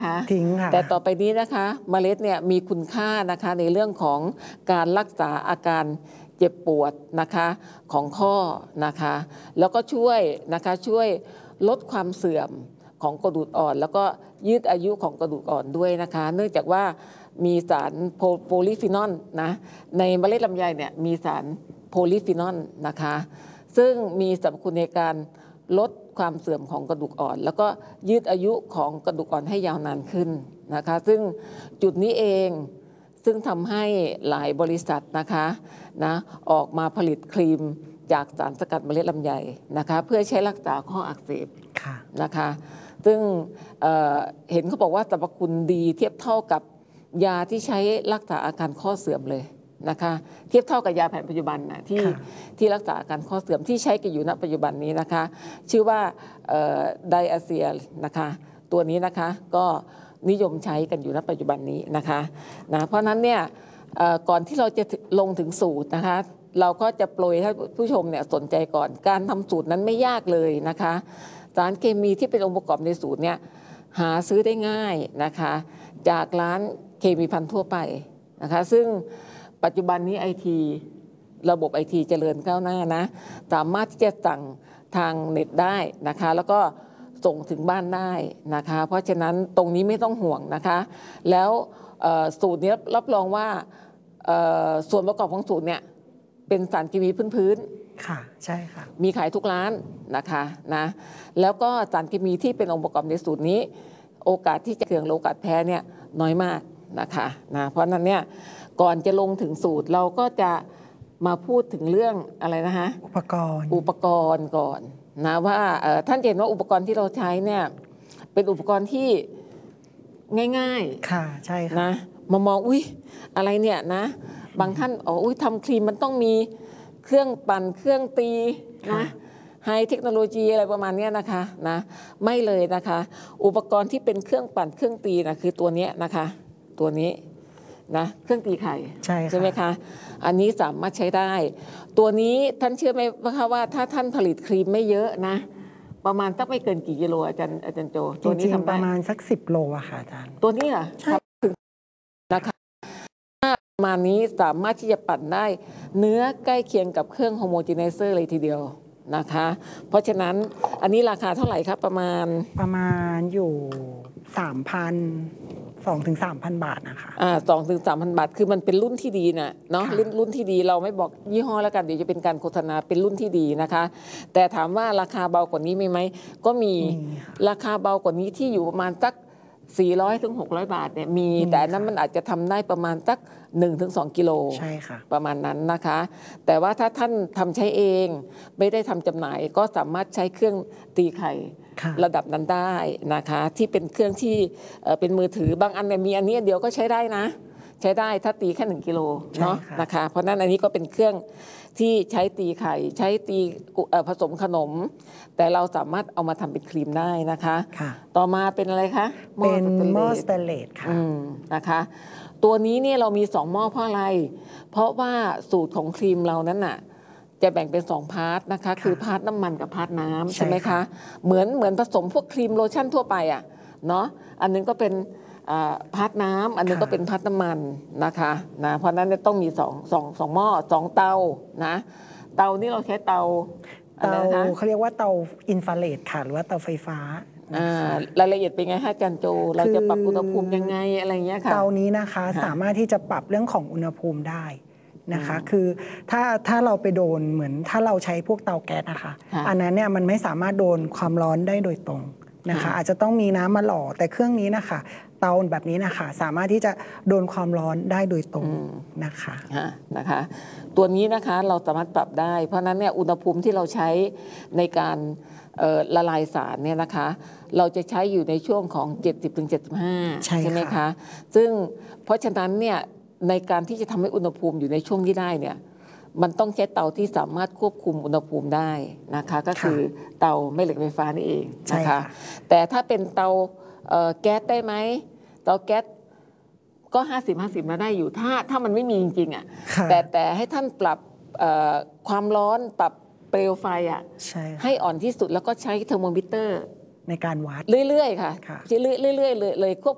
ทิ้งค่ะแต่ต่อไปนี้นะคะเมล็ดเนี่ยมีคุณค่านะคะในเรื่องของการรักษาอาการเจ็บปวดนะคะของข้อนะคะแล้วก็ช่วยลดความเสื่อมของกระดูกอ่อนแล้วก็ยืดอายุของกระดูกอ่อนด้วยนะคะเนื่องจากว่ามีสารโพลีฟีนอลนะในเมล็ดลำไยเนี่ยมีสารโพลีฟีนอลนะคะซึ่งมีสรรพคุณในการลดความเสื่อมของกระดูกอ่อนแล้วก็ยืดอายุของกระดูกอ่อนให้ยาวนานขึ้นนะคะซึ่งจุดนี้เองซึ่งทำให้หลายบริษัทนะคะออกมาผลิตครีมจากสารสกัดเมล็ดลำไยนะคะเพื่อใช้รักษาข้ออักเสบนะคะซึ่งเห็นเขาบอกว่าสรรพคุณดีเทียบเท่ากับยาที่ใช้รักษาอาการข้อเสื่อมเลยนะคะเทียบเท่ากับยาแผนปัจจุบันนะที่รักษาอาการข้อเสื่อมที่ใช้กันอยู่ณปัจจุบันนี้นะคะชื่อว่าไดอะเซียนะคะตัวนี้นะคะก็นิยมใช้กันอยู่ณปัจจุบันนี้นะคะเพราะนั้นเนี่ยก่อนที่เราจะลงถึงสูตรนะคะเราก็จะโปรยให้ผู้ชมเนี่ยสนใจก่อนการทำสูตรนั้นไม่ยากเลยนะคะสารเคมีที่เป็นองค์ประกอบในสูตรเนี่ยหาซื้อได้ง่ายนะคะจากร้านเคมีภัณฑ์ทั่วไปนะคะซึ่งปัจจุบันนี้ระบบไอทีเจริญก้าวหน้านะสามารถที่จะสั่งทางเน็ตได้นะคะแล้วก็ส่งถึงบ้านได้นะคะเพราะฉะนั้นตรงนี้ไม่ต้องห่วงนะคะแล้วสูตรนี้รับรองว่าส่วนประกอบของสูตรเนี่ยเป็นสารเคมีพื้นค่ะใช่ค่ะมีขายทุกร้านนะคะแล้วก็สารเคมีที่เป็นองค์ประกอบในสูตรนี้โอกาสที่จะเกิดโอกาสแพ้เนี่ยน้อยมากนะคะเพราะนั้นเนี่ยก่อนจะลงถึงสูตรเราก็จะมาพูดถึงเรื่องอะไรนะคะอุปกรณ์ก่อนนะว่าท่านเห็นว่าอุปกรณ์ที่เราใช้เนี่ยเป็นอุปกรณ์ที่ง่ายๆค่ะใช่ค่ะนะมามองอุ๊ยอะไรเนี่ยนะบางท่านอุ๊ยทำครีมมันต้องมีเครื่องปั่นเครื่องตีนะไฮเทคโนโลยีอะไรประมาณนี้นะคะไม่เลยนะคะอุปกรณ์ที่เป็นเครื่องปั่นเครื่องตีนะคือตัวนี้นะคะตัวนี้นะเครื่องตีไข่ใช่ไหมคะอันนี้สามารถใช้ได้ตัวนี้ท่านเชื่อไหมว่าถ้าท่านผลิตครีมไม่เยอะนะประมาณสักไม่เกินกี่กิโลอาจารย์โจตัวนี้ทำประมาณสัก10 โลอะค่ะอาจารย์ตัวนี้เหรอใช่นะคะประมาณนี้สามารถที่จะปั่นได้เนื้อใกล้เคียงกับเครื่องโฮโมจีไนเซอร์เลยทีเดียวนะคะเพราะฉะนั้นอันนี้ราคาเท่าไหร่ครับประมาณอยู่ 2,000-3,000 บาทนะคะ 2,000-3,000 บาทคือมันเป็นรุ่นที่ดีนะเนาะรุ่นที่ดีเราไม่บอกยี่ห้อแล้วกันเดี๋ยวจะเป็นการโฆษณาเป็นรุ่นที่ดีนะคะแต่ถามว่าราคาเบากว่านี้มีไหมก็มีราคาเบากว่านี้ที่อยู่ประมาณสัก400-600 บาทเนี่ยมีแต่นั้นมันอาจจะทำได้ประมาณสัก 1-2 กิโลใช่ค่ะประมาณนั้นนะคะแต่ว่าถ้าท่านทำใช้เองไม่ได้ทำจำหน่ายก็สามารถใช้เครื่องตีไข่ระดับนั้นได้นะคะที่เป็นเครื่องที่เป็นมือถือบางอันเนี่ยมีอันนี้เดียวก็ใช้ได้นะใช้ได้ถ้าตีแค่1 กิโลเนาะนะคะเพราะนั้นอันนี้ก็เป็นเครื่องที่ใช้ตีไข่ใช้ตีผสมขนมแต่เราสามารถเอามาทำเป็นครีมได้นะคะต่อมาเป็นอะไรคะเป็นหม้อสเตนเลสค่ะนะคะตัวนี้เนี่ยเรามี2 หม้อเพราะอะไรเพราะว่าสูตรของครีมเรานั้นน่ะจะแบ่งเป็น2 พาร์ทนะคะคือพาร์ทน้ำมันกับพาร์ทน้ำใช่ไหมคะเหมือนผสมพวกครีมโลชั่นทั่วไปอ่ะเนาะอันนึงก็เป็นพาร์ทน้ำอันนึงก็เป็นพาร์ทน้ำมันนะคะเพราะนั้นต้องมี2 หม้อ2 เตานะเตานี่เราใช้เตาเขาเรียกว่าเตาอินฟราเรดค่ะหรือว่าเตาไฟฟ้ารายละเอียดเป็นไงคะอาจารย์โจเราจะปรับอุณหภูมิยังไงอะไรเงี้ยค่ะเตานี้นะคะสามารถที่จะปรับเรื่องของอุณหภูมิได้นะคะคือถ้าเราไปโดนเหมือนถ้าเราใช้พวกเตาแก๊สนะคะอันนั้นเนี่ยมันไม่สามารถโดนความร้อนได้โดยตรงนะคะอาจจะต้องมีน้ำมาหล่อแต่เครื่องนี้นะคะเตาแบบนี้นะคะสามารถที่จะโดนความร้อนได้โดยตรงนะคะตัวนี้นะคะเราสามารถปรับได้เพราะนั้นเนี่ยอุณหภูมิที่เราใช้ในการละลายสารเนี่ยนะคะเราจะใช้อยู่ในช่วงของ 70-75 ใช่ไหมคะซึ่งเพราะฉะนั้นเนี่ยในการที่จะทำให้อุณหภูมิอยู่ในช่วงที่ได้เนี่ยมันต้องใช้เตาที่สามารถควบคุมอุณหภูมิได้นะคะก็คือเตาแม่เหล็กไฟฟ้านี่เองนะคะแต่ถ้าเป็นเตาแก๊สได้ไหมเตาแก๊สก็50-50มาได้อยู่ถ้ามันไม่มีจริงๆอ่ะแต่ให้ท่านปรับความร้อนปรับเปลวไฟอ่ะให้อ่อนที่สุดแล้วก็ใช้เทอร์โมมิเตอร์ในการวัดเรื่อยๆค่ะเรื่อยๆเลยควบ